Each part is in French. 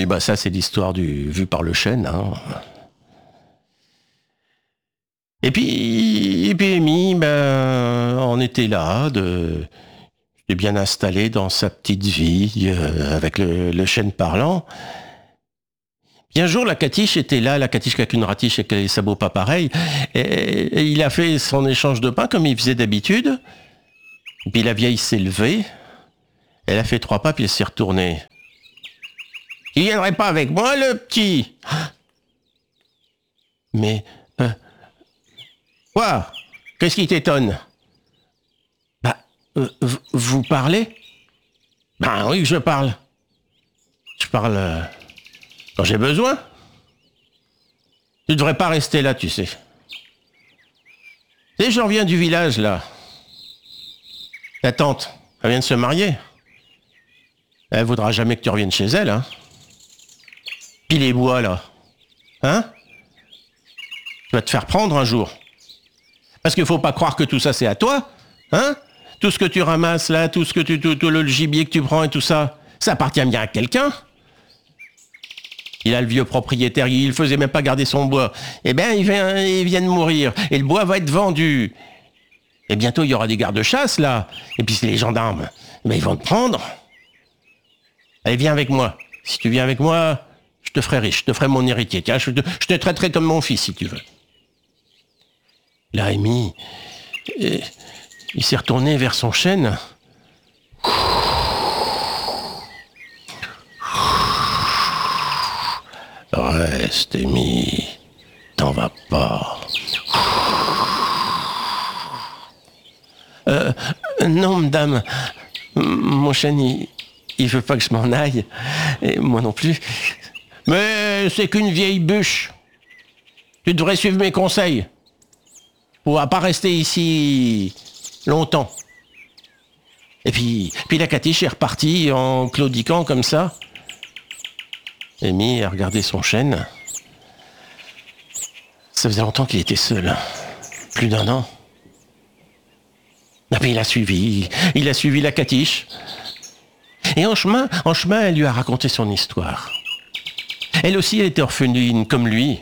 Oui, bah ça, c'est l'histoire du vu par le chêne. Hein. Et puis Amy, ben, on était là, j'étais bien installé dans sa petite vie, avec le chêne parlant. Puis un jour, la catiche était là, la catiche avec une ratiche et les sabots pas pareils, et il a fait son échange de pain comme il faisait d'habitude. Et puis la vieille s'est levée, elle a fait 3 pas, puis elle s'est retournée. « Il viendrait pas avec moi, le petit ?» Mais... Quoi ? Qu'est-ce qui t'étonne ? Bah, vous parlez ? Ben oui, je parle. Je parle quand j'ai besoin. Tu devrais pas rester là, tu sais. Tu sais, je reviens du village, là. Ta tante, elle vient de se marier. Elle voudra jamais que tu reviennes chez elle, hein. Puis les bois, là. Hein ? Tu vas te faire prendre un jour. Parce qu'il faut pas croire que tout ça, c'est à toi. Hein ? Tout ce que tu ramasses, là, tout le gibier que tu prends et tout ça, ça appartient bien à quelqu'un. Il a le vieux propriétaire, il faisait même pas garder son bois. Eh bien, il vient de mourir. Et le bois va être vendu. Et bientôt, il y aura des gardes-chasse, là. Et puis, c'est les gendarmes. Mais ils vont te prendre. Allez, viens avec moi. Si tu viens avec moi, je te ferai riche. Je te ferai mon héritier. Tiens, je te traiterai comme mon fils, si tu veux. Là, Amy, il s'est retourné vers son chêne. Reste, Amy. T'en vas pas. Non, madame. Mon chêne, il veut pas que je m'en aille. Et moi non plus. Mais c'est qu'une vieille bûche. Tu devrais suivre mes conseils. On va pas rester ici longtemps. Et puis la catiche est repartie en claudiquant comme ça. Amy a regardé son chêne. Ça faisait longtemps qu'il était seul. Plus d'1 an. Et puis il a suivi la catiche. Et en chemin, elle lui a raconté son histoire. Elle aussi, elle était orpheline comme lui.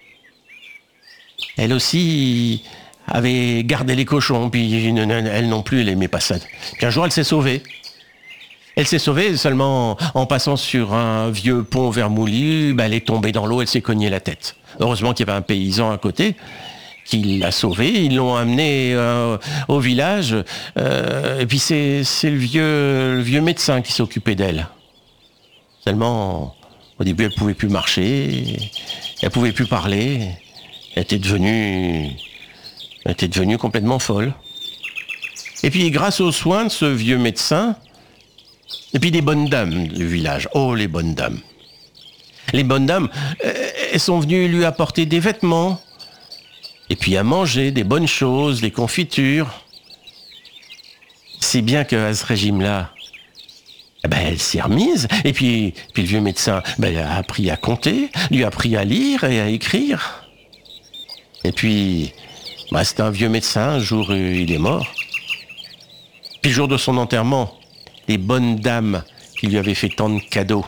Elle aussi avait gardé les cochons, puis elle non plus, elle aimait pas ça. Puis un jour, elle s'est sauvée. Elle s'est sauvée seulement en passant sur un vieux pont vermoulu, elle est tombée dans l'eau, elle s'est cognée la tête. Heureusement qu'il y avait un paysan à côté qui l'a sauvée, ils l'ont amenée au village, et puis c'est le vieux médecin qui s'occupait d'elle. Seulement, au début, elle pouvait plus marcher, elle pouvait plus parler, elle était devenue complètement folle. Et puis, grâce aux soins de ce vieux médecin, et puis des bonnes dames du village. Oh, les bonnes dames. Les bonnes dames, elles sont venues lui apporter des vêtements, et puis à manger, des bonnes choses, des confitures. C'est bien qu'à ce régime-là, elle s'y est remise, et puis le vieux médecin a appris à compter, lui a appris à lire et à écrire. Et puis, c'était un vieux médecin, un jour il est mort. Puis le jour de son enterrement, les bonnes dames qui lui avaient fait tant de cadeaux,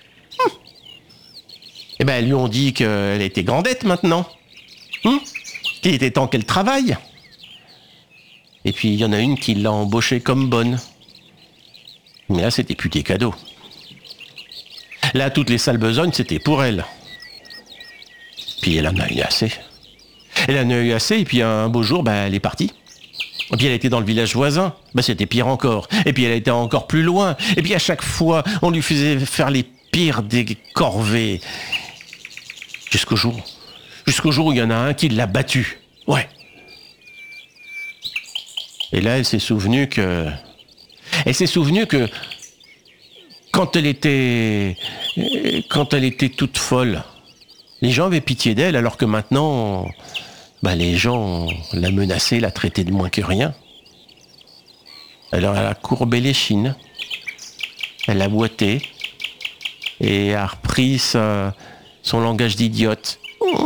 elles lui ont dit qu'elle était grandette maintenant, qu'il était temps qu'elle travaille. Et puis il y en a une qui l'a embauchée comme bonne. Mais là, c'était plus des cadeaux. Là, toutes les sales besognes, c'était pour elle. Puis elle en a eu assez. Elle en a eu assez, et puis un beau jour, elle est partie. Et puis elle était dans le village voisin, c'était pire encore. Et puis elle était encore plus loin. Et puis à chaque fois, on lui faisait faire les pires des corvées. Jusqu'au jour où il y en a un qui l'a battue. Ouais. Et là, elle s'est souvenue que quand elle était toute folle, les gens avaient pitié d'elle, alors que maintenant, les gens la menaçaient, la traitaient de moins que rien. Alors elle a courbé l'échine, elle a boité et a repris son langage d'idiote.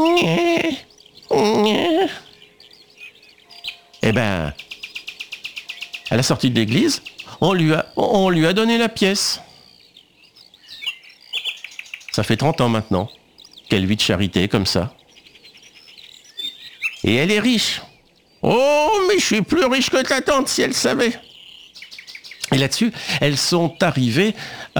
À la sortie de l'église, on lui a donné la pièce. Ça fait 30 ans maintenant qu'elle vit de charité comme ça. Et elle est riche. Oh, mais je suis plus riche que ta tante, si elle savait. Et là-dessus, elles sont arrivées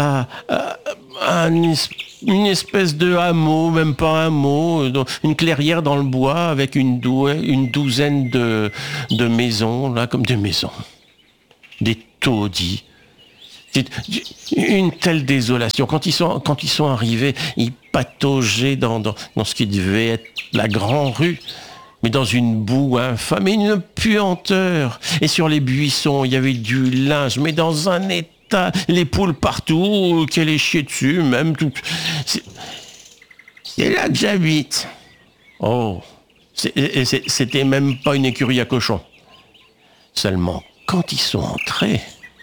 à une espèce de hameau, même pas un hameau, une clairière dans le bois avec une douzaine de maisons, là, comme des maisons. Des taudis. C'est une telle désolation. Quand ils sont arrivés, ils pataugeaient dans ce qui devait être la grande rue, mais dans une boue infâme et une puanteur. Et sur les buissons, il y avait du linge, mais dans un état, les poules partout, qu'elle est chiée dessus, même tout. C'est là que j'habite. Oh, c'était même pas une écurie à cochons. Seulement, quand ils sont entrés,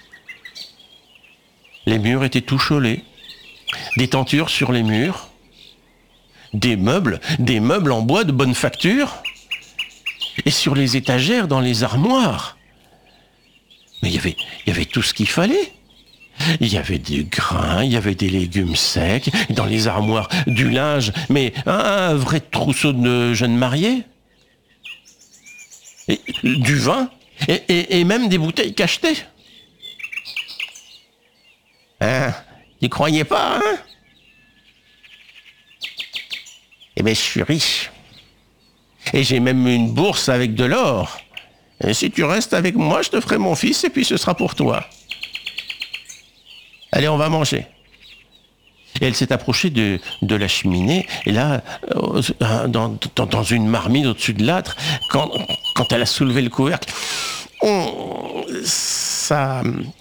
les murs étaient tout chaulés, des tentures sur les murs, des meubles en bois de bonne facture, et sur les étagères, dans les armoires. Mais il y avait tout ce qu'il fallait. Il y avait du grain, il y avait des légumes secs, dans les armoires du linge, mais un vrai trousseau de jeunes mariés. Et du vin, et même des bouteilles cachetées. Hein? Tu croyais pas, hein? Eh bien, je suis riche. Et j'ai même une bourse avec de l'or. Et si tu restes avec moi, je te ferai mon fils et puis ce sera pour toi. Allez, on va manger. Et elle s'est approchée de la cheminée, et là, dans une marmite au-dessus de l'âtre, quand elle a soulevé le couvercle, ça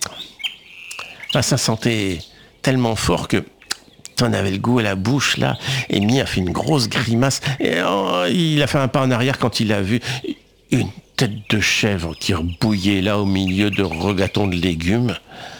sentait tellement fort que t'en avais le goût à la bouche, là. Et Mie a fait une grosse grimace. Et il a fait un pas en arrière quand il a vu une tête de chèvre qui rebouillait là au milieu de regatons de légumes.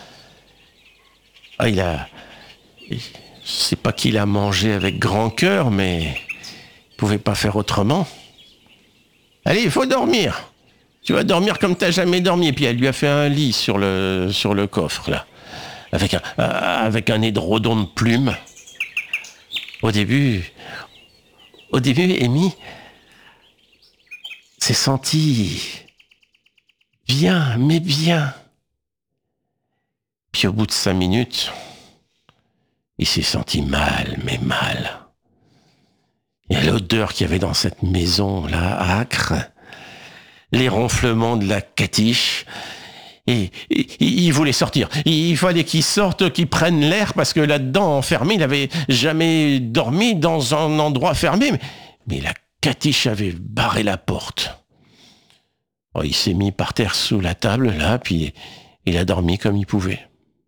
Ah, c'est pas qu'il a mangé avec grand cœur, mais il pouvait pas faire autrement. Allez, il faut dormir. Tu vas dormir comme t'as jamais dormi. Et puis elle lui a fait un lit sur le coffre, là. Avec un édredon de plumes. Au début, Amy s'est sentie bien, mais bien. Puis au bout de 5 minutes, il s'est senti mal, mais mal. Et l'odeur qu'il y avait dans cette maison-là, âcre, les ronflements de la catiche. Et il voulait sortir. Il fallait qu'il sorte, qu'il prenne l'air, parce que là-dedans, enfermé, il n'avait jamais dormi dans un endroit fermé. Mais la catiche avait barré la porte. Oh, il s'est mis par terre sous la table, là, puis il a dormi comme il pouvait.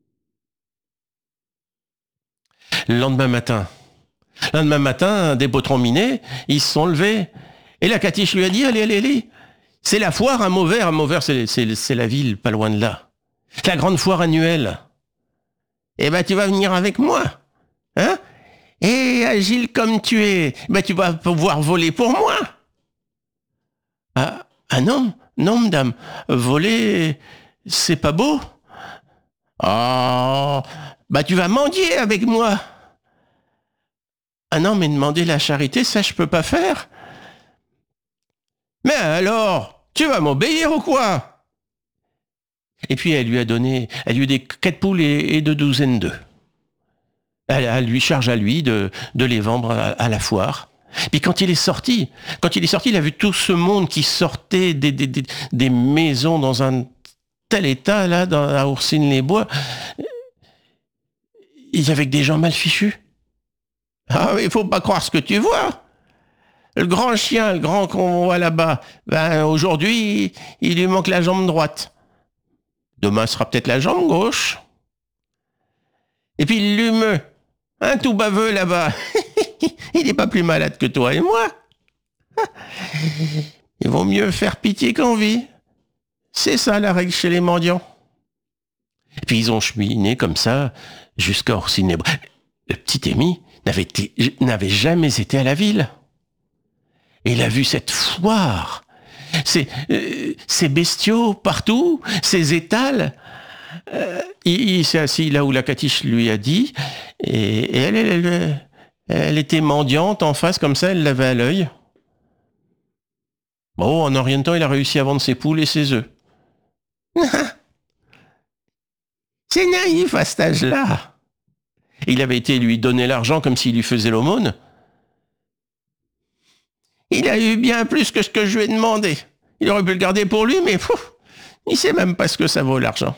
Le lendemain matin, des potrons minés, ils se sont levés. Et la catiche lui a dit, allez. C'est la foire à Mauvert. À Mauvert, c'est la ville pas loin de là. La grande foire annuelle. Eh ben, tu vas venir avec moi. Hein? Et agile comme tu es, ben, tu vas pouvoir voler pour moi. Ah non, madame. Voler, c'est pas beau. Oh, bah tu vas mendier avec moi. Ah non, mais demander la charité, ça je peux pas faire. Mais alors, tu vas m'obéir ou quoi? Et puis elle lui a donné 4 poules et 2 douzaines d'œufs. Elle lui charge à lui de les vendre à la foire. Puis quand il est sorti, il a vu tout ce monde qui sortait des maisons dans un tel état, là, à Oursines-les-Bois. Il y avait que des gens mal fichus. Ah mais il faut pas croire ce que tu vois. Le grand chien, le grand qu'on voit là-bas, ben aujourd'hui, il lui manque la jambe droite. Demain sera peut-être la jambe gauche. Et puis le lumeux, un tout baveux là-bas, il n'est pas plus malade que toi et moi. Il vaut mieux faire pitié qu'envie. C'est ça la règle chez les mendiants. Et puis ils ont cheminé comme ça jusqu'à Orsines-les-Bois. Le petit Amy n'avait jamais été à la ville. Et il a vu cette foire, ces bestiaux partout, ces étals. Il s'est assis là où la catiche lui a dit, et elle Elle était mendiante en face, comme ça, elle l'avait à l'œil. Bon, en rien de temps, il a réussi à vendre ses poules et ses œufs. C'est naïf à cet âge-là. Il avait été lui donner l'argent comme s'il lui faisait l'aumône. Il a eu bien plus que ce que je lui ai demandé. Il aurait pu le garder pour lui, mais il sait même pas ce que ça vaut l'argent.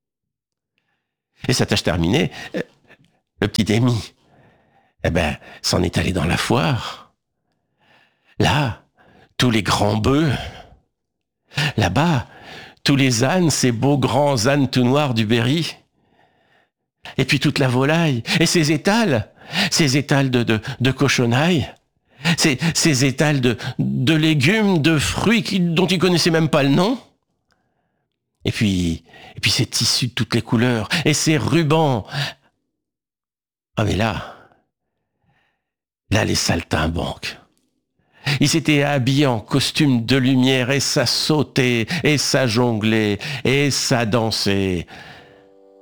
Et sa tâche terminée, le petit Émi, s'en est allé dans la foire. Là, tous les grands bœufs. Là-bas, tous les ânes, ces beaux grands ânes tout noirs du Berry. Et puis toute la volaille. Et ces étals de cochonailles. Ces étals de légumes, de fruits dont il connaissait même pas le nom. Et puis ces tissus de toutes les couleurs. Et ces rubans. Ah mais là, les saltimbanques. Il s'était habillé en costume de lumière et ça sautait, et ça jonglait, et ça dansait.